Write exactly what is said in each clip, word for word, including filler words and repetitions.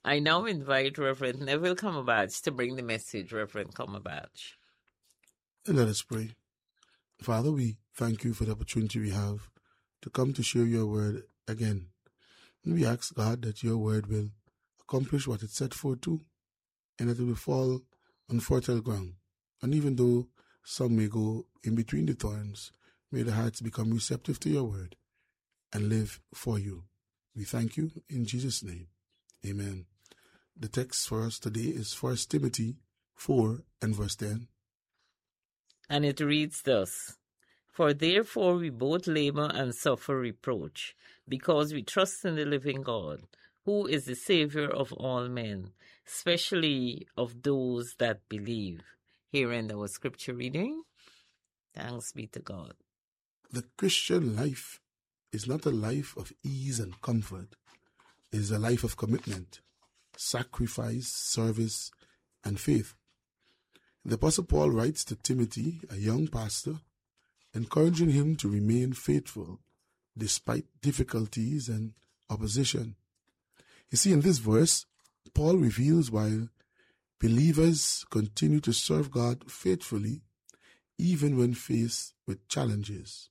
I now invite Reverend Neville Cumberbatch to bring the message. Reverend Cumberbatch. And let us pray. Father, we thank you for the opportunity we have to come to share your word again. And we ask, God, that your word will accomplish what it's set forth to, and that it will fall on fertile ground. And even though some may go in between the thorns, may the hearts become receptive to your word and live for you. We thank you in Jesus' name. Amen. The text for us today is First Timothy four and verse ten. And it reads thus: For therefore we both labor and suffer reproach, because we trust in the living God, who is the Savior of all men, especially of those that believe. Here in our scripture reading. Thanks be to God. The Christian life is not a life of ease and comfort. It is a life of commitment, sacrifice, service, and faith. The Apostle Paul writes to Timothy, a young pastor, encouraging him to remain faithful despite difficulties and opposition. You see, in this verse, Paul reveals why believers continue to serve God faithfully even when faced with challenges.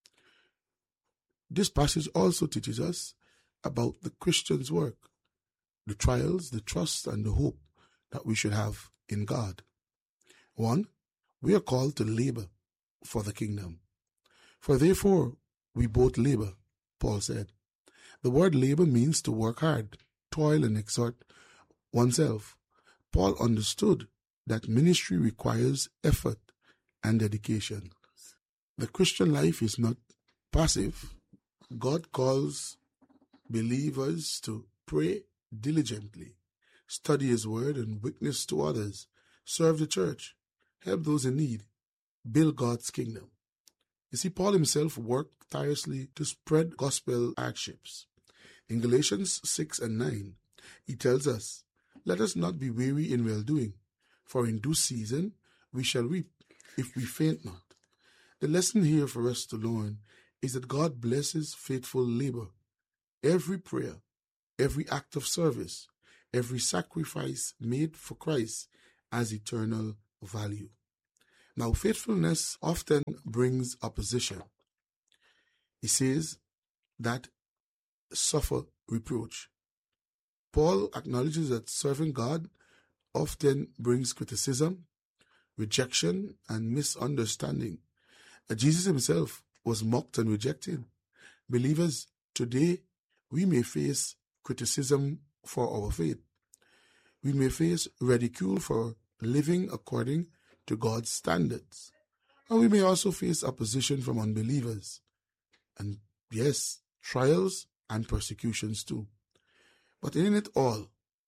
This passage also teaches us about the Christian's work, the trials, the trust, and the hope that we should have in God. One, we are called to labor for the kingdom. For therefore, we both labor, Paul said. The word labor means to work hard, toil, and exert oneself. Paul understood that ministry requires effort and dedication. The Christian life is not passive. God calls believers to pray diligently, study his word and witness to others, serve the church, help those in need, build God's kingdom. You see, Paul himself worked tirelessly to spread gospel hardships. In Galatians six and nine, he tells us, Let us not be weary in well-doing, for in due season we shall reap, if we faint not. The lesson here for us to learn is that God blesses faithful labor. Every prayer, every act of service, every sacrifice made for Christ has eternal value. Now, faithfulness often brings opposition. He says that suffer reproach. Paul acknowledges that serving God often brings criticism, rejection, and misunderstanding. Jesus himself was mocked and rejected. Believers, today we may face criticism for our faith. We may face ridicule for living according to God's standards. And we may also face opposition from unbelievers. And yes, trials and persecutions too. But in it all,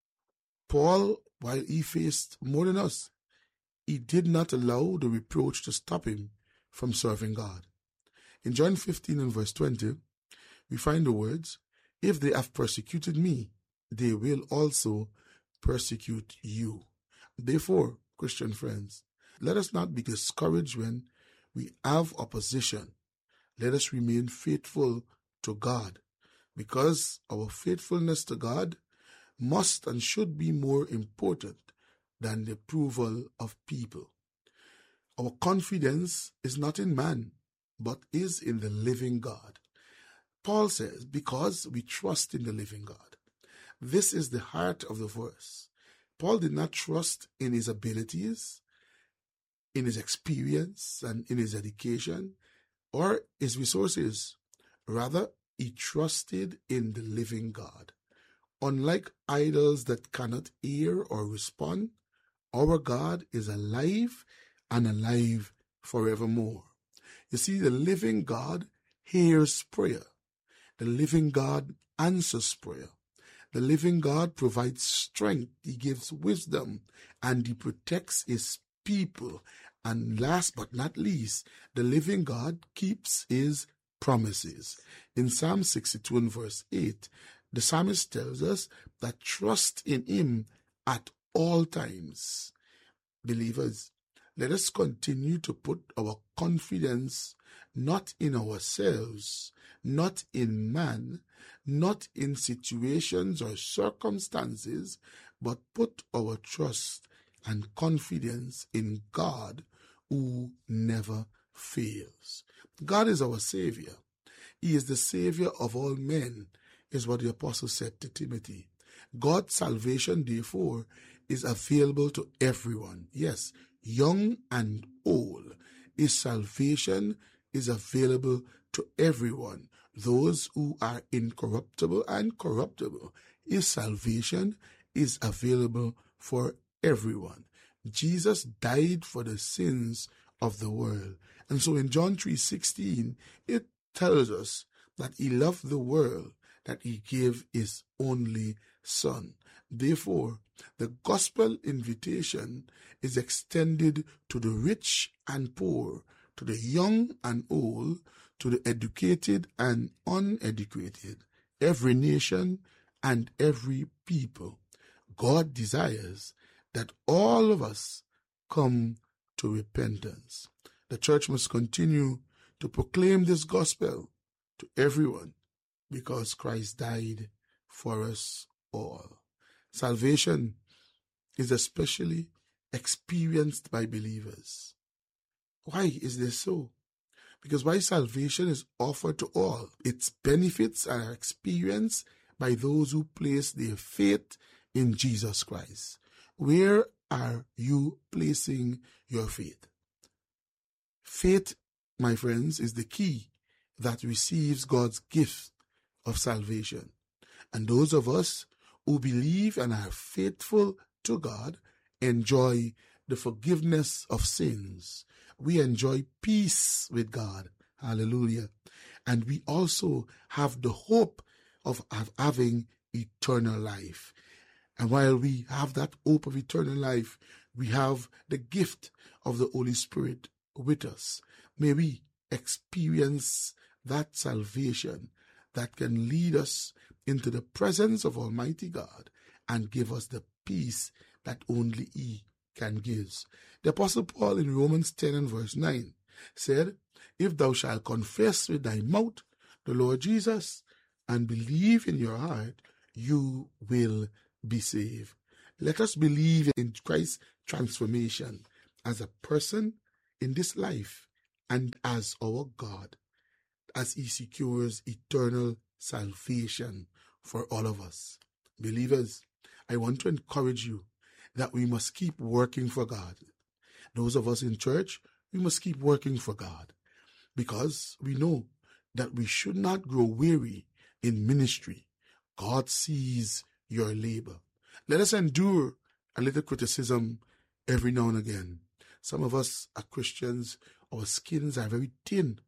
Paul, while he faced more than us, he did not allow the reproach to stop him from serving God. In John fifteen and verse twenty, we find the words, If they have persecuted me, they will also persecute you. Therefore, Christian friends, let us not be discouraged when we have opposition. Let us remain faithful to God, because our faithfulness to God must and should be more important than the approval of people. Our confidence is not in man, but is in the living God. Paul says, because we trust in the living God. This is the heart of the verse. Paul did not trust in his abilities, in his experience, and in his education, or his resources. Rather, he trusted in the living God. Unlike idols that cannot hear or respond, our God is alive and alive forevermore. You see, the living God hears prayer. The living God answers prayer. The living God provides strength. He gives wisdom, and he protects his people. And last but not least, the living God keeps his promises. In Psalm sixty-two and verse eight, the psalmist tells us that trust in him at all times. Believers, let us continue to put our confidence not in ourselves, not in man, not in situations or circumstances, but put our trust and confidence in God who never fails. God is our Savior. He is the Savior of all men, is what the apostle said to Timothy. God's salvation, therefore, is available to everyone. Yes, young and old. His salvation is available to everyone. Those who are incorruptible and corruptible. His salvation is available for everyone. Jesus died for the sins of the world. And so in John three sixteen, it tells us that he loved the world, that he gave his only Son. Therefore, the gospel invitation is extended to the rich and poor, to the young and old, to the educated and uneducated, every nation and every people. God desires that all of us come to repentance. The church must continue to proclaim this gospel to everyone because Christ died for us all. Salvation is especially experienced by believers. Why is this so? Because while salvation is offered to all, its benefits are experienced by those who place their faith in Jesus Christ. Where are you placing your faith? Faith, my friends, is the key that receives God's gift of salvation. And those of us who believe and are faithful to God enjoy the forgiveness of sins. We enjoy peace with God. Hallelujah. And we also have the hope of, of having eternal life. And while we have that hope of eternal life, we have the gift of the Holy Spirit with us. May we experience that salvation that can lead us into the presence of Almighty God and give us the peace that only He can give. The Apostle Paul in Romans ten and verse nine said, if thou shalt confess with thy mouth the Lord Jesus and believe in your heart, you will be saved. Let us believe in Christ's transformation as a person in this life and as our God, as He secures eternal salvation for all of us. Believers, I want to encourage you that we must keep working for God. Those of us in church, we must keep working for God because we know that we should not grow weary in ministry. God sees your labor. Let us endure a little criticism every now and again. Some of us are Christians, our skins are very thin,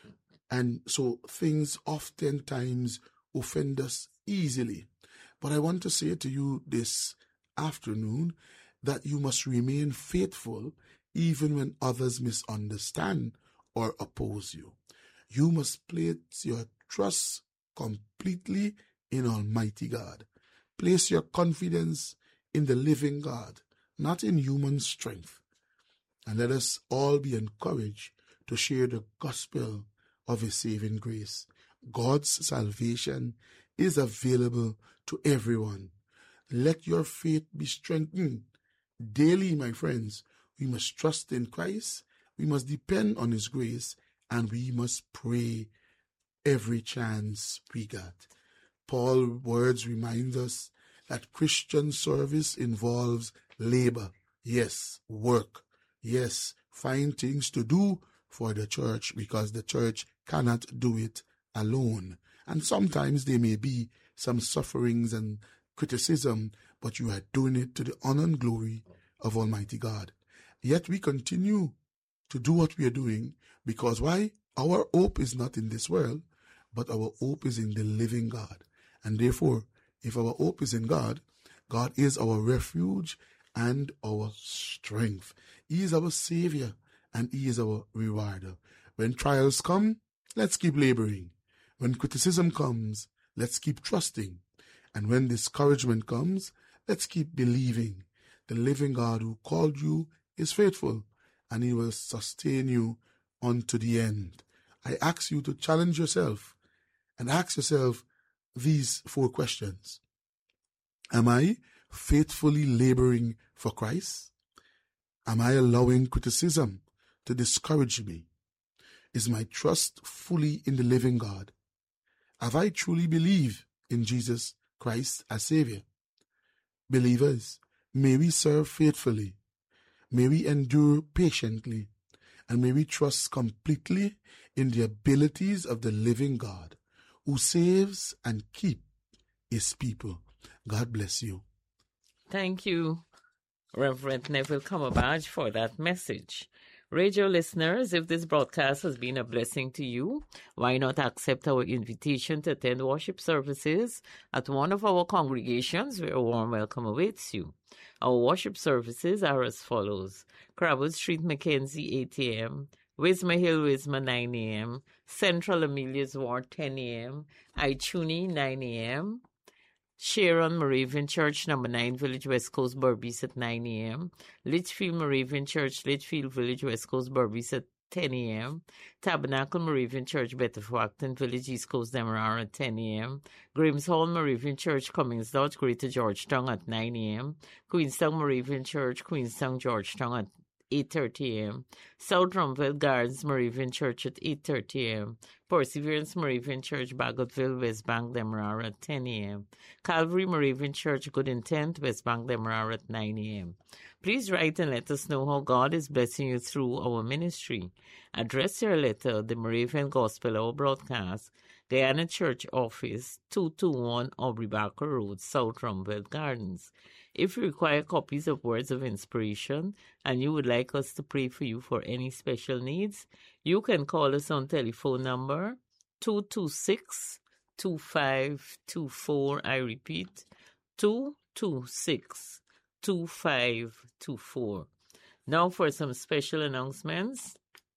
and so things oftentimes offend us easily. But I want to say to you this afternoon that you must remain faithful even when others misunderstand or oppose you. You must place your trust completely in Almighty God. Place your confidence in the living God, not in human strength. And let us all be encouraged to share the gospel of His saving grace. God's salvation is available to everyone. Let your faith be strengthened. Daily, my friends, we must trust in Christ, we must depend on His grace, and we must pray every chance we got. Paul's words remind us that Christian service involves labor. Yes, work. Yes, find things to do for the church because the church cannot do it alone. And sometimes there may be some sufferings and criticism, but you are doing it to the honor and glory of Almighty God. Yet we continue to do what we are doing because why? Our hope is not in this world, but our hope is in the living God. And therefore, if our hope is in God, God is our refuge and our strength. He is our Savior and He is our rewarder. When trials come, let's keep laboring. When criticism comes, let's keep trusting. And when discouragement comes, let's keep believing. The living God who called you is faithful, and he will sustain you unto the end. I ask you to challenge yourself and ask yourself these four questions. Am I faithfully laboring for Christ? Am I allowing criticism to discourage me? Is my trust fully in the living God? Have I truly believed in Jesus Christ as Savior? Believers, may we serve faithfully, may we endure patiently, and may we trust completely in the abilities of the living God who saves and keeps his people. God bless you. Thank you, Reverend Neville Cumberbatch, for that message. Radio listeners, if this broadcast has been a blessing to you, why not accept our invitation to attend worship services at one of our congregations where a warm welcome awaits you. Our worship services are as follows: Crabwood Street, Mackenzie, eight a.m., Wisma Hill, Wisma, nine a.m., Central Amelia's Ward, ten a.m., Ituni, nine a.m., Sharon Moravian Church, number nine, Village West Coast, Berbice at nine a.m., Litchfield Moravian Church, Litchfield Village West Coast, Berbice at ten a.m., Tabernacle Moravian Church, Betterfacton Village, East Coast, Demerara at ten a.m., Grims Hall Moravian Church, Cummings Dodge, Greater Georgetown at nine a.m., Queenstown Moravian Church, Queenstown, Georgetown at eight thirty a.m., South Drumville Gardens Moravian Church at eight thirty a.m., Perseverance Moravian Church, Bagotville, West Bank, Demerara at ten a.m., Calvary Moravian Church, Good Intent, West Bank, Demerara at nine a.m. Please write and let us know how God is blessing you through our ministry. Address your letter, the Moravian Gospel Hour Broadcast, Guyana Church Office, two twenty-one Aubrey Barker Road, South Drumville Gardens. If you require copies of Words of Inspiration and you would like us to pray for you for any special needs, you can call us on telephone number two two six, two five two four. I repeat, two two six, two five two four. Now for some special announcements.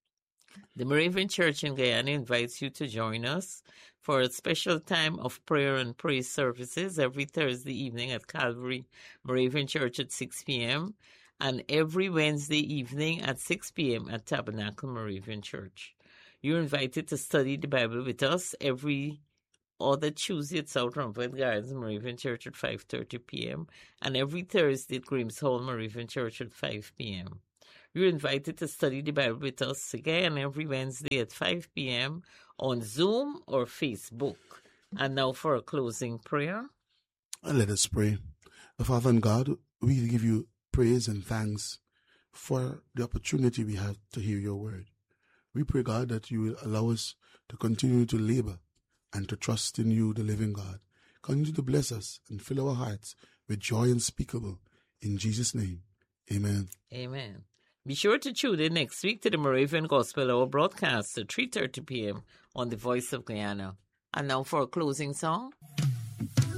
The Moravian Church in Guyana invites you to join us for a special time of prayer and praise services every Thursday evening at Calvary Moravian Church at six p.m. and every Wednesday evening at six p.m. at Tabernacle Moravian Church. You're invited to study the Bible with us every other Tuesday at South Drumville Gardens Moravian Church at five thirty p.m. and every Thursday at Grims Hall Moravian Church at five p.m. You're invited to study the Bible with us again every Wednesday at five p.m. on Zoom or Facebook. And now for a closing prayer. And let us pray. Father and God, we give you praise and thanks for the opportunity we have to hear your word. We pray, God, that you will allow us to continue to labor and to trust in you, the living God. Continue to bless us and fill our hearts with joy unspeakable. In Jesus' name, amen. Amen. Be sure to tune in next week to the Moravian Gospel Hour broadcast at three thirty p.m. on the Voice of Guyana. And now for a closing song.